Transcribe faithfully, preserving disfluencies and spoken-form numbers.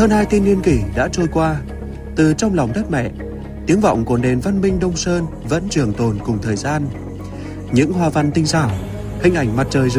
Hơn hai thiên niên kỷ đã trôi qua, từ trong lòng đất mẹ, tiếng vọng của nền văn minh Đông Sơn vẫn trường tồn cùng thời gian. Những hoa văn tinh xảo, hình ảnh mặt trời rực